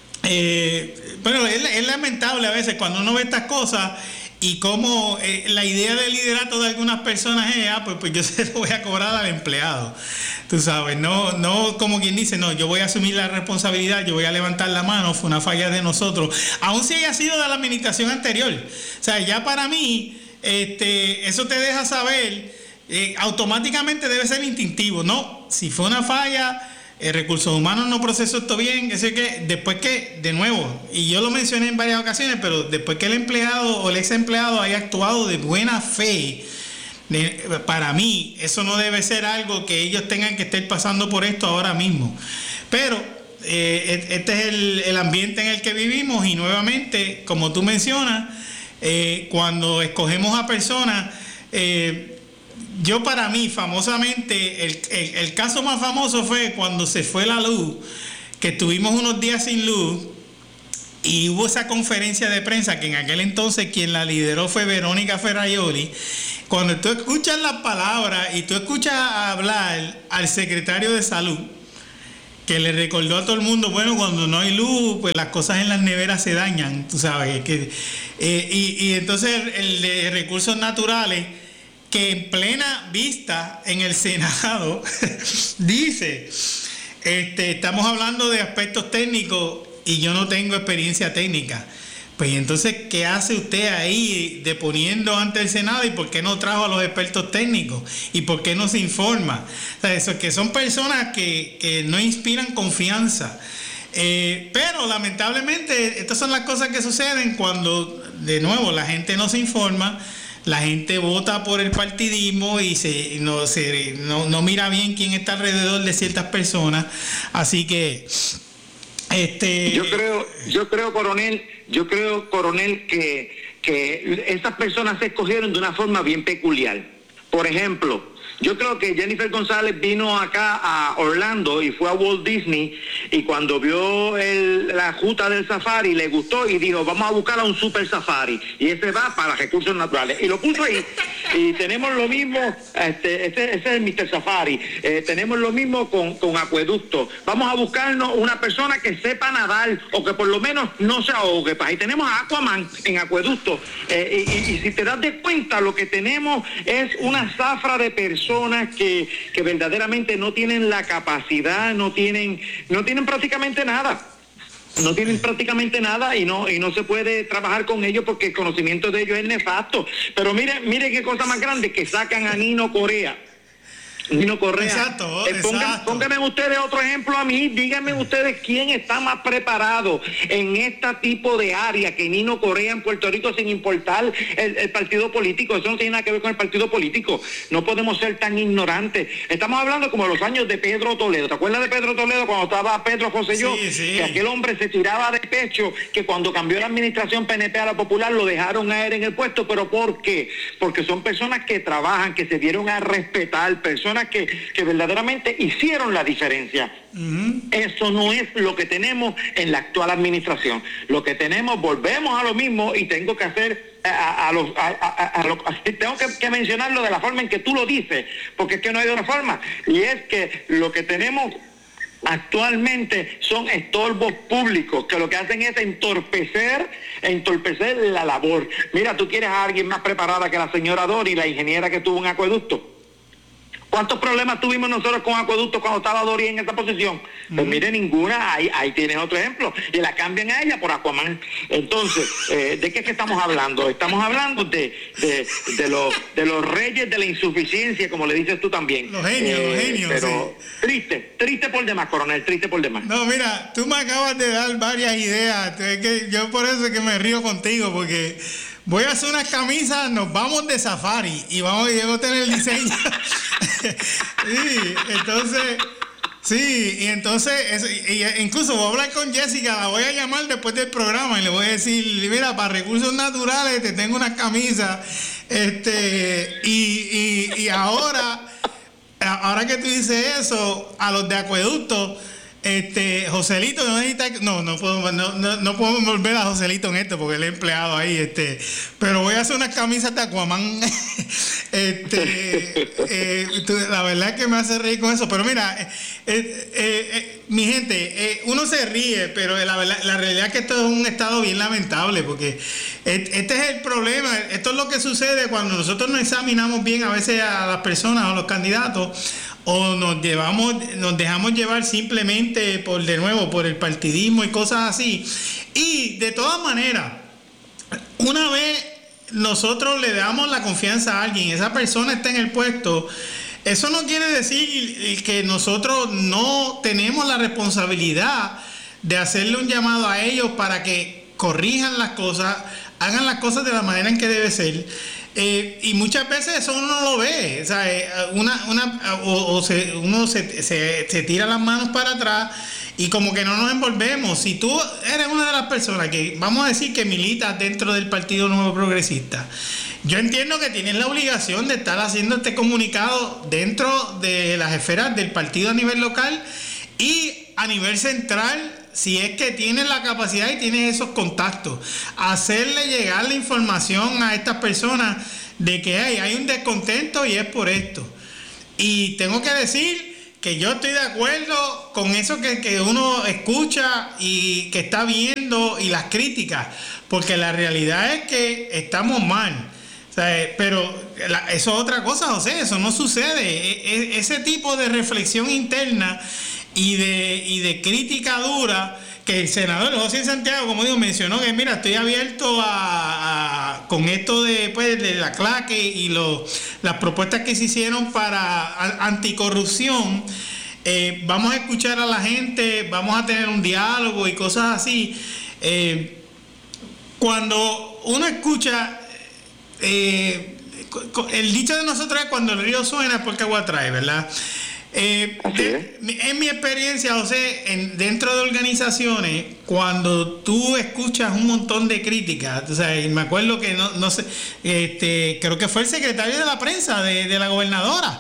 es lamentable a veces cuando uno ve estas cosas. Y como la idea del liderato de algunas personas es, pues yo se lo voy a cobrar al empleado. Tú sabes, no como quien dice, no, yo voy a asumir la responsabilidad, yo voy a levantar la mano, fue una falla de nosotros, aun si haya sido de la administración anterior. O sea, ya para mí, eso te deja saber, automáticamente debe ser instintivo, ¿no? Si fue una falla, Recursos Humanos no procesó esto bien, es decir, que después que, de nuevo, y yo lo mencioné en varias ocasiones, pero después que el empleado o el ex empleado haya actuado de buena fe, para mí eso no debe ser algo que ellos tengan que estar pasando por esto ahora mismo. Pero este es el ambiente en el que vivimos, y nuevamente, como tú mencionas, cuando escogemos a personas, yo para mí, famosamente, el caso más famoso fue cuando se fue la luz, que estuvimos unos días sin luz, y hubo esa conferencia de prensa que en aquel entonces quien la lideró fue Verónica Ferraioli. Cuando tú escuchas las palabras y tú escuchas hablar al secretario de Salud, que le recordó a todo el mundo, bueno, cuando no hay luz, pues las cosas en las neveras se dañan, tú sabes. Y entonces el de Recursos Naturales, que en plena vista en el Senado dice, estamos hablando de aspectos técnicos y yo no tengo experiencia técnica. Pues entonces, ¿qué hace usted ahí deponiendo ante el Senado? ¿Y por qué no trajo a los expertos técnicos? ¿Y por qué no se informa? O sea, eso, que son personas que no inspiran confianza. Pero lamentablemente estas son las cosas que suceden cuando, de nuevo, la gente no se informa. La gente vota por el partidismo y no mira bien quién está alrededor de ciertas personas. Así que yo creo, coronel, que estas personas se escogieron de una forma bien peculiar. Por ejemplo, yo creo que Jennifer González vino acá a Orlando y fue a Walt Disney, y cuando vio la ruta del safari le gustó y dijo, vamos a buscar a un super safari, y ese va para recursos naturales, y lo puso ahí. Y tenemos lo mismo, ese es el Mr. Safari, tenemos lo mismo con acueducto. Vamos a buscarnos una persona que sepa nadar o que por lo menos no se ahogue. Ahí tenemos a Aquaman en acueducto, y si te das de cuenta, lo que tenemos es una zafra de personas que verdaderamente no tienen la capacidad, no tienen prácticamente nada. No tienen prácticamente nada y no se puede trabajar con ellos porque el conocimiento de ellos es nefasto. Pero mire qué cosa más grande, que sacan a Nino Correa Nino Correa. Exacto. Pónganme ustedes otro ejemplo a mí, díganme ustedes quién está más preparado en este tipo de área que Nino Correa en Puerto Rico, sin importar el partido político. Eso no tiene nada que ver con el partido político. No podemos ser tan ignorantes. Estamos hablando como los años de Pedro Toledo. ¿Te acuerdas de Pedro Toledo cuando estaba Pedro Rosselló? Sí. Que aquel hombre se tiraba de pecho, que cuando cambió la administración PNP a la Popular lo dejaron a él en el puesto. ¿Pero por qué? Porque son personas que trabajan, que se dieron a respetar, personas que verdaderamente hicieron la diferencia. Eso no es lo que tenemos en la actual administración. Lo que tenemos, volvemos a lo mismo, y tengo que hacer tengo que mencionarlo de la forma en que tú lo dices, porque es que no hay de otra forma, y es que lo que tenemos actualmente son estorbos públicos que lo que hacen es entorpecer la labor. Mira, tú quieres a alguien más preparada que la señora Dori, la ingeniera que tuvo un acueducto. ¿Cuántos problemas tuvimos nosotros con acueductos cuando estaba Dori en esta posición? Pues mire, ninguna. Ahí tienes otro ejemplo. Y la cambian a ella por Aquaman. Entonces, ¿de qué es que estamos hablando? Estamos hablando de los reyes de la insuficiencia, como le dices tú también. Los genios. Pero sí. Triste por demás, coronel, triste por demás. No, mira, tú me acabas de dar varias ideas. Es que yo por eso es que me río contigo, porque voy a hacer unas camisas, nos vamos de safari y vamos a tener el diseño. Incluso voy a hablar con Jessica, la voy a llamar después del programa y le voy a decir, mira, para recursos naturales te tengo unas camisas, y ahora que tú dices eso, a los de acueducto, Joselito no podemos volver a Joselito en esto porque él es empleado ahí, pero voy a hacer unas camisas de Aquaman. La verdad es que me hace reír con eso, pero mira, mi gente, uno se ríe, pero la realidad es que esto es un estado bien lamentable, porque este es el problema. Esto es lo que sucede cuando nosotros no examinamos bien a veces a las personas o a los candidatos, o nos dejamos llevar simplemente por el partidismo y cosas así. Y de todas maneras, una vez nosotros le damos la confianza a alguien, esa persona está en el puesto, eso no quiere decir que nosotros no tenemos la responsabilidad de hacerle un llamado a ellos para que corrijan las cosas, hagan las cosas de la manera en que debe ser. Y muchas veces eso uno no lo ve, o sea, uno se tira las manos para atrás y como que no nos envolvemos. Si tú eres una de las personas que, vamos a decir, que milita dentro del Partido Nuevo Progresista, yo entiendo que tienes la obligación de estar haciendo este comunicado dentro de las esferas del partido a nivel local y a nivel central, si es que tienes la capacidad y tienes esos contactos, hacerle llegar la información a estas personas de que hay un descontento y es por esto. Y tengo que decir que yo estoy de acuerdo con eso que uno escucha y que está viendo y las críticas, porque la realidad es que estamos mal. O sea, pero eso es otra cosa, José, eso no sucede. Ese tipo de reflexión interna y de crítica dura, que el senador José Santiago, como digo, mencionó que mira, estoy abierto con esto de la claque y las propuestas que se hicieron para anticorrupción. Vamos a escuchar a la gente, vamos a tener un diálogo y cosas así. Cuando uno escucha, el dicho de nosotros es cuando el río suena es porque agua trae, ¿verdad? En mi experiencia, José, dentro de organizaciones, cuando tú escuchas un montón de críticas, o sea, me acuerdo que no sé, creo que fue el secretario de la prensa de la gobernadora,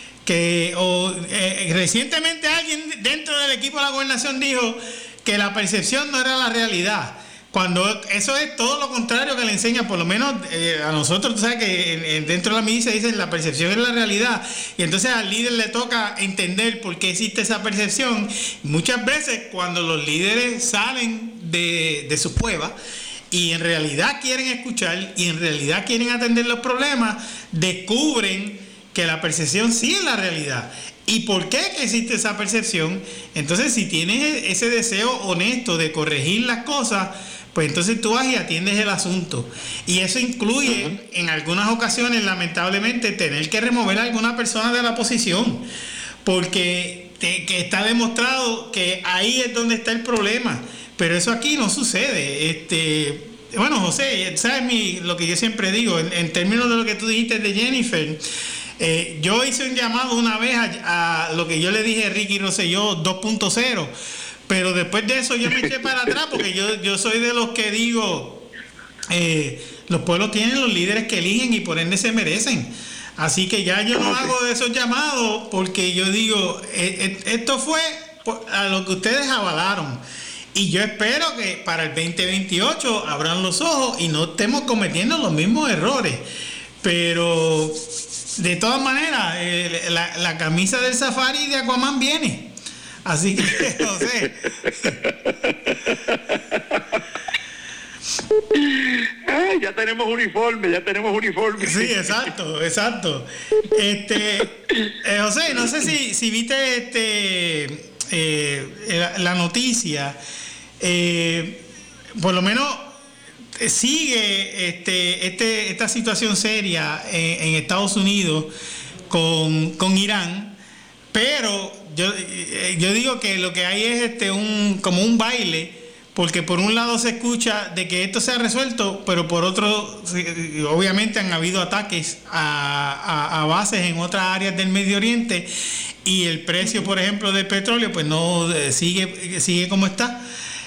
recientemente alguien dentro del equipo de la gobernación dijo que la percepción no era la realidad. Cuando eso es todo lo contrario que le enseña, por lo menos a nosotros, tú sabes que dentro de la milicia dicen la percepción es la realidad, y entonces al líder le toca entender por qué existe esa percepción. Muchas veces cuando los líderes salen de su cueva y en realidad quieren escuchar y en realidad quieren atender los problemas, descubren que la percepción sí es la realidad. ¿Y por qué que existe esa percepción? Entonces, si tienes ese deseo honesto de corregir las cosas, pues entonces tú vas y atiendes el asunto. Y eso incluye, en algunas ocasiones, lamentablemente, tener que remover a alguna persona de la posición, porque que está demostrado que ahí es donde está el problema. Pero eso aquí no sucede. Bueno, José, ¿sabes lo que yo siempre digo? En términos de lo que tú dijiste de Jennifer, yo hice un llamado una vez a lo que yo le dije a Ricky Rosselló 2.0, pero después de eso yo me eché para atrás, porque yo soy de los que digo, los pueblos tienen los líderes que eligen y por ende se merecen. Así que ya yo no hago de esos llamados, porque yo digo, esto fue a lo que ustedes avalaron. Y yo espero que para el 2028 abran los ojos y no estemos cometiendo los mismos errores. Pero de todas maneras, la camisa del Safari de Aquaman viene. Así que no sé. Ya tenemos uniforme. Sí, exacto. José, no sé si viste la noticia. Por lo menos sigue esta situación seria en Estados Unidos con Irán, pero yo digo que lo que hay es como un baile, porque por un lado se escucha de que esto se ha resuelto, pero por otro obviamente han habido ataques a bases en otras áreas del Medio Oriente, y el precio, por ejemplo, del petróleo pues no sigue como está.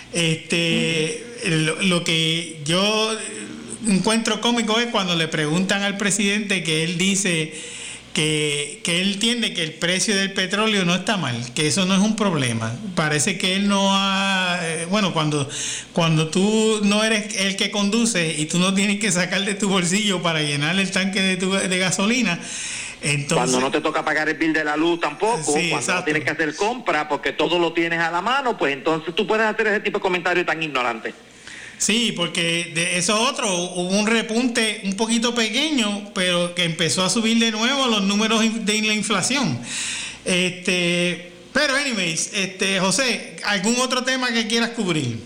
Lo que yo encuentro cómico es cuando le preguntan al presidente, que él dice que él entiende que el precio del petróleo no está mal, que eso no es un problema. Parece que él no ha... Bueno, cuando tú no eres el que conduce y tú no tienes que sacar de tu bolsillo para llenar el tanque de gasolina, entonces, cuando no te toca pagar el bill de la luz tampoco, sí, cuando exacto, no tienes que hacer compra porque todo lo tienes a la mano, pues entonces tú puedes hacer ese tipo de comentarios tan ignorantes. Sí, porque de eso otro, hubo un repunte un poquito pequeño, pero que empezó a subir de nuevo los números de la inflación. Pero anyways, José, ¿algún otro tema que quieras cubrir?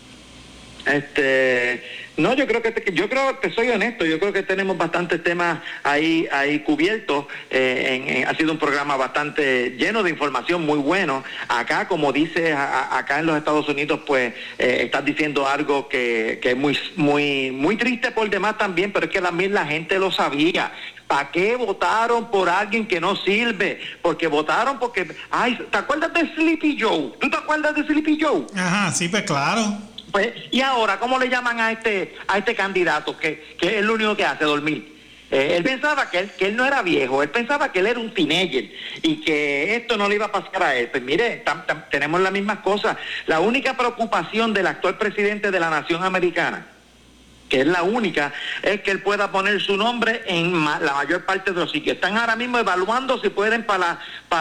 No, yo creo que soy honesto, yo creo que tenemos bastantes temas ahí cubiertos. Ha sido un programa bastante lleno de información, muy bueno. Acá, como dices, acá en los Estados Unidos, pues estás diciendo algo que es muy triste por demás también, pero es que la gente lo sabía. ¿Para qué votaron por alguien que no sirve? Porque votaron porque... Ay, ¿te acuerdas de Sleepy Joe? ¿Tú te acuerdas de Sleepy Joe? Ajá, sí, pues claro. Pues, y ahora, ¿cómo le llaman a este candidato que es lo único que hace, dormir? Él pensaba que él no era viejo, él pensaba que él era un teenager y que esto no le iba a pasar a él. Pues mire, tenemos las mismas cosas. La única preocupación del actual presidente de la nación americana, que es la única, es que él pueda poner su nombre en la mayor parte de los sitios. Están ahora mismo evaluando si pueden para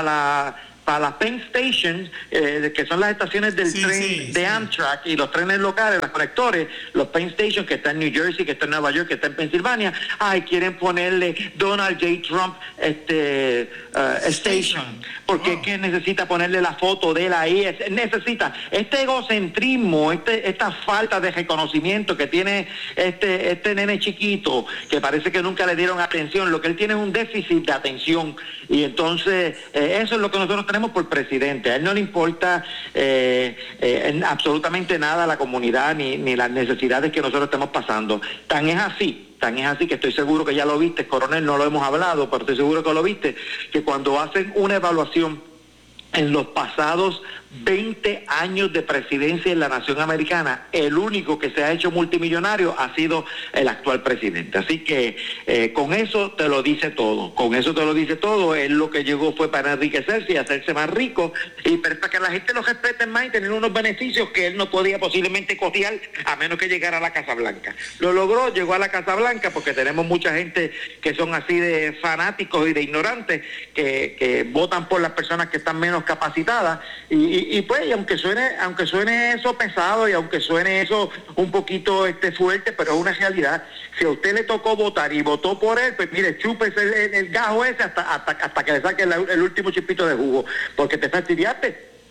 las Penn Stations, que son las estaciones del tren de Amtrak y los trenes locales, los conectores, los Penn Stations que están en New Jersey, que están en Nueva York, que están en Pensilvania. Quieren ponerle Donald J. Trump Station, porque es que necesita ponerle la foto de él ahí. Necesita este egocentrismo, esta falta de reconocimiento que tiene este nene chiquito, que parece que nunca le dieron atención. Lo que él tiene es un déficit de atención, y entonces eso es lo que nosotros tenemos por presidente. A él no le importa absolutamente nada a la comunidad ni las necesidades que nosotros estamos pasando. Tan es así que estoy seguro que ya lo viste, coronel, no lo hemos hablado, pero estoy seguro que lo viste, que cuando hacen una evaluación en los pasados 20 años de presidencia en la nación americana, el único que se ha hecho multimillonario ha sido el actual presidente. Así que con eso te lo dice todo. Él lo que llegó fue para enriquecerse y hacerse más rico, y para que la gente lo respete más y tener unos beneficios que él no podía posiblemente costear a menos que llegara a la Casa Blanca. Lo logró, llegó a la Casa Blanca, porque tenemos mucha gente que son así de fanáticos y de ignorantes, que votan por las personas que están menos capacitadas, y pues, y aunque suene eso pesado, y aunque suene eso un poquito fuerte, pero es una realidad. Si a usted le tocó votar y votó por él, pues mire, chúpese el gajo ese hasta que le saque el último chipito de jugo, porque te fastidiaste.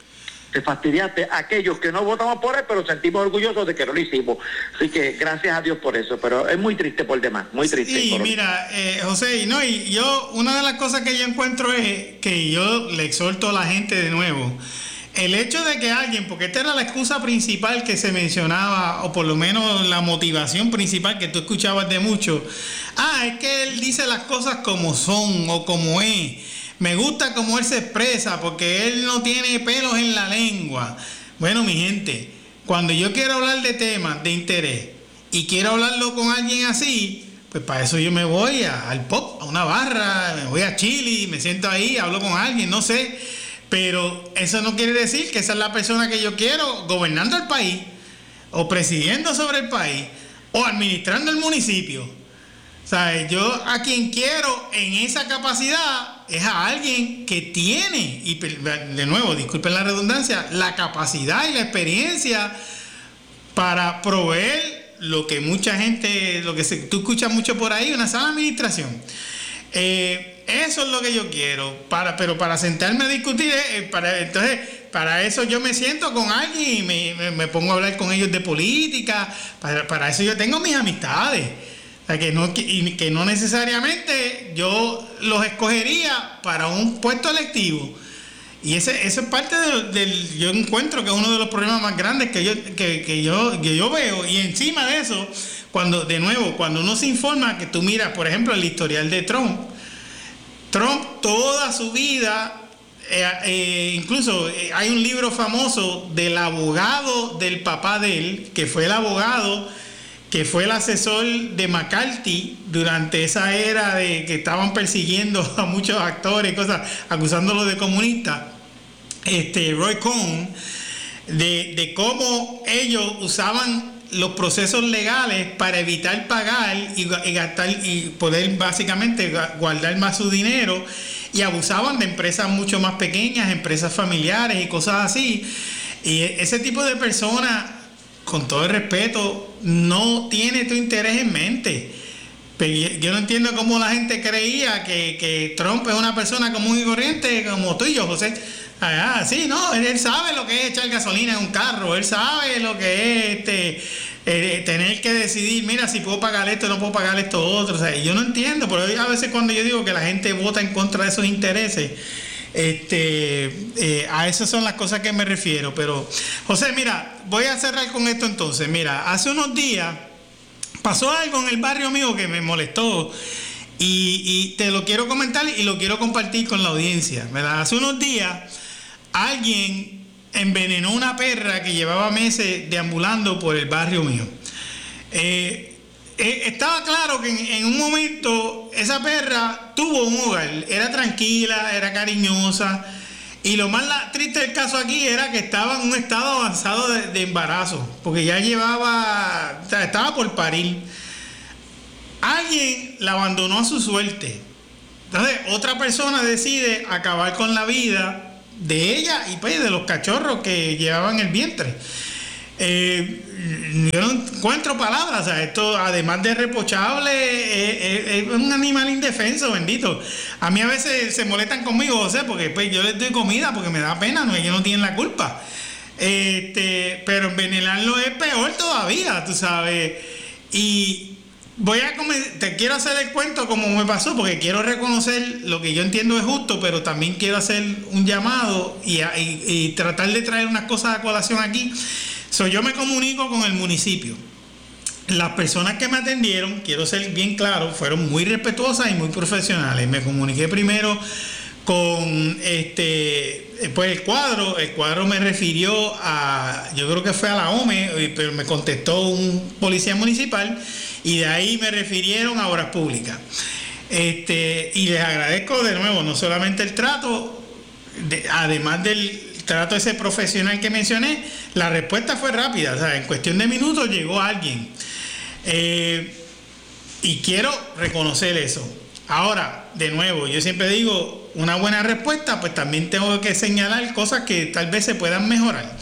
te fastidiaste a aquellos que no votamos por él, pero sentimos orgullosos de que no lo hicimos. Así que gracias a Dios por eso, pero es muy triste por demás, muy triste. Sí, mira, José, y yo, una de las cosas que yo encuentro es que yo le exhorto a la gente de nuevo, el hecho de que alguien, porque esta era la excusa principal que se mencionaba, o por lo menos la motivación principal que tú escuchabas de muchos, es que él dice las cosas como son o como es, me gusta cómo él se expresa porque él no tiene pelos en la lengua. Bueno, mi gente, cuando yo quiero hablar de temas de interés y quiero hablarlo con alguien así, pues para eso yo me voy al pop, a una barra, me voy a Chile, me siento ahí, hablo con alguien, no sé. Pero eso no quiere decir que esa es la persona que yo quiero gobernando el país, o presidiendo sobre el país, o administrando el municipio. O sea, yo a quien quiero en esa capacidad es a alguien que tiene, y de nuevo, disculpen la redundancia, la capacidad y la experiencia para proveer lo que mucha gente, tú escuchas mucho por ahí, una sana administración. Eso es lo que yo quiero, pero para sentarme a discutir, entonces para eso yo me siento con alguien y me pongo a hablar con ellos de política, para eso yo tengo mis amistades, o sea, que no necesariamente yo los escogería para un puesto electivo. Y eso es parte del yo encuentro que es uno de los problemas más grandes que yo veo. Y encima de eso, cuando uno se informa, que tú miras, por ejemplo, el historial de Trump toda su vida, incluso hay un libro famoso del abogado del papá de él, que fue el abogado que fue el asesor de McCarthy durante esa era de que estaban persiguiendo a muchos actores y cosas, acusándolos de comunistas, Roy Cohn, de cómo ellos usaban los procesos legales para evitar pagar y gastar y poder básicamente guardar más su dinero, y abusaban de empresas mucho más pequeñas, empresas familiares y cosas así. Y ese tipo de personas, con todo el respeto, no tiene tu interés en mente. Pero yo no entiendo cómo la gente creía que Trump es una persona común y corriente como tú y yo, José. Sí, no, él sabe lo que es echar gasolina en un carro, él sabe lo que es tener que decidir, mira, si puedo pagar esto, no puedo pagar esto otro. O sea, yo no entiendo, pero a veces cuando yo digo que la gente vota en contra de esos intereses, a esas son las cosas que me refiero. Pero, José, mira, voy a cerrar con esto entonces. Mira, hace unos días pasó algo en el barrio mío que me molestó. Y te lo quiero comentar y lo quiero compartir con la audiencia, ¿verdad? Hace unos días alguien envenenó una perra que llevaba meses deambulando por el barrio mío. Estaba claro que en un momento esa perra tuvo un hogar, era tranquila, era cariñosa, y lo más triste del caso aquí era que estaba en un estado avanzado de embarazo, porque ya estaba por parir. Alguien la abandonó a su suerte. Entonces, otra persona decide acabar con la vida de ella y pues de los cachorros que llevaban el vientre. Yo no encuentro palabras. O sea, esto, además de reprochable, es un animal indefenso, bendito. A mí a veces se molestan conmigo, José, porque pues yo les doy comida porque me da pena, no, ellos no tienen la culpa. Pero envenenarlo es peor todavía, tú sabes. Y te quiero hacer el cuento como me pasó, porque quiero reconocer lo que yo entiendo es justo, pero también quiero hacer un llamado y tratar de traer unas cosas a colación aquí. Yo me comunico con el municipio. Las personas que me atendieron, quiero ser bien claro, fueron muy respetuosas y muy profesionales. Me comuniqué primero con pues el cuadro me refirió yo creo que fue a la OME, pero me contestó un policía municipal, y de ahí me refirieron a Obras Públicas. Y les agradezco de nuevo, no solamente el trato, además del trato ese profesional que mencioné, la respuesta fue rápida, o sea, en cuestión de minutos llegó alguien. Y quiero reconocer eso. Ahora, de nuevo, yo siempre digo, una buena respuesta, pues también tengo que señalar cosas que tal vez se puedan mejorar.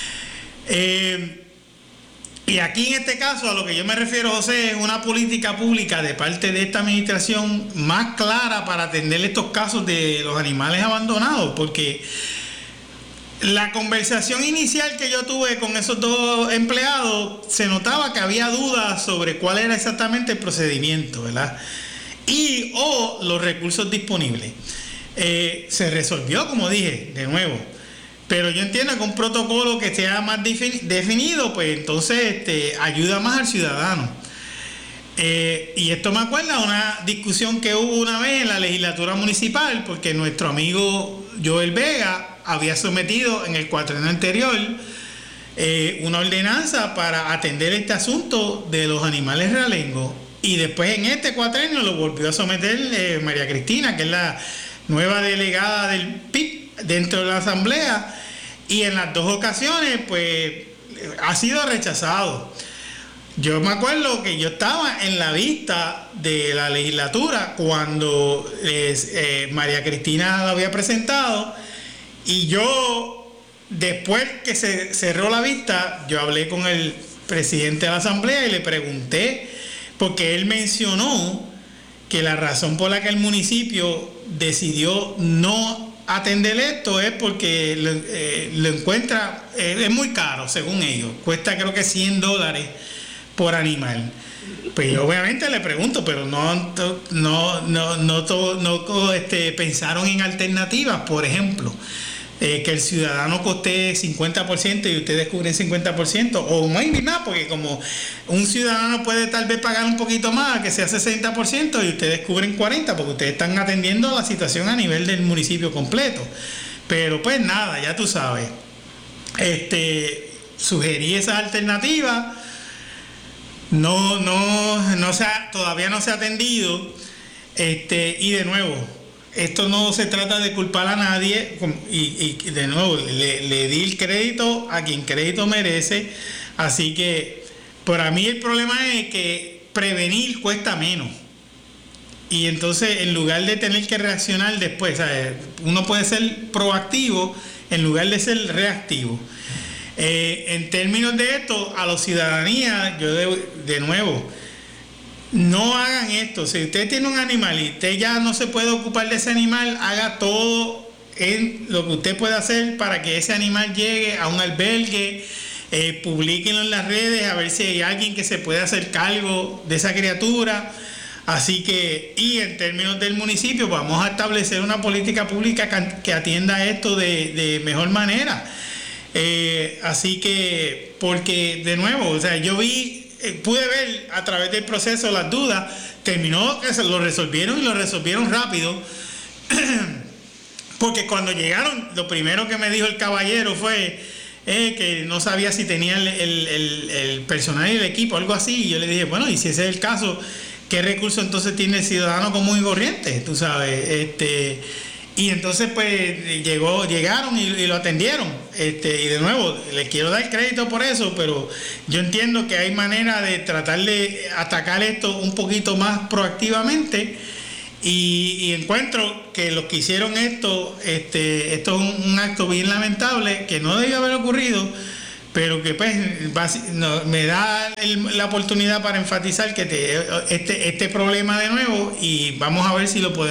Y aquí en este caso a lo que yo me refiero, José, es una política pública de parte de esta administración más clara para atender estos casos de los animales abandonados, porque La conversación inicial que yo tuve con esos dos empleados, se notaba que había dudas sobre cuál era exactamente el procedimiento, ¿verdad? Y o los recursos disponibles. Se resolvió, como dije, de nuevo. Pero yo entiendo que un protocolo que sea más definido, pues entonces ayuda más al ciudadano. Y esto me acuerda a una discusión que hubo una vez en la legislatura municipal, porque nuestro amigo Joel Vega había sometido en el cuatrienio anterior una ordenanza para atender este asunto de los animales realengos. Y después en este cuatrienio lo volvió a someter María Cristina, que es la nueva delegada del PIB dentro de la Asamblea. Y en las dos ocasiones, pues, ha sido rechazado. Yo me acuerdo que yo estaba en la vista de la legislatura cuando María Cristina lo había presentado, y yo, después que se cerró la vista, yo hablé con el presidente de la Asamblea y le pregunté, porque él mencionó que la razón por la que el municipio decidió no atender esto es porque lo encuentra, es muy caro según ellos, cuesta creo que $100 por animal. Pues yo obviamente le pregunto, pero no pensaron en alternativas, por ejemplo, que el ciudadano coste 50% y ustedes cubren 50%, o más ni más, porque como un ciudadano puede tal vez pagar un poquito más, que sea 60%, y ustedes cubren 40%, porque ustedes están atendiendo la situación a nivel del municipio completo. Pero pues nada, ya tú sabes, sugerí esa alternativa. Todavía no se ha atendido, y de nuevo, esto no se trata de culpar a nadie, y de nuevo le di el crédito a quien crédito merece. Así que para mí el problema es que prevenir cuesta menos, y entonces en lugar de tener que reaccionar después, ¿sabes? Uno puede ser proactivo en lugar de ser reactivo. En términos de esto, a la ciudadanía, yo de nuevo, no hagan esto. Si usted tiene un animal y usted ya no se puede ocupar de ese animal, haga todo en lo que usted pueda hacer para que ese animal llegue a un albergue, publíquenlo en las redes a ver si hay alguien que se pueda hacer cargo de esa criatura. Así que, y en términos del municipio, vamos a establecer una política pública que atienda esto de mejor manera. Así que, porque de nuevo, o sea, yo pude ver a través del proceso las dudas, terminó que se lo resolvieron, y lo resolvieron rápido, porque cuando llegaron, lo primero que me dijo el caballero fue que no sabía si tenía el personal y el equipo, algo así, y yo le dije, bueno, y si ese es el caso, ¿qué recurso entonces tiene el ciudadano común y corriente? Tú sabes, y entonces pues llegaron y lo atendieron, y de nuevo les quiero dar crédito por eso, pero yo entiendo que hay manera de tratar de atacar esto un poquito más proactivamente, y encuentro que los que hicieron esto es un acto bien lamentable que no debió haber ocurrido, pero que pues me da la oportunidad para enfatizar que este problema de nuevo, y vamos a ver si lo podemos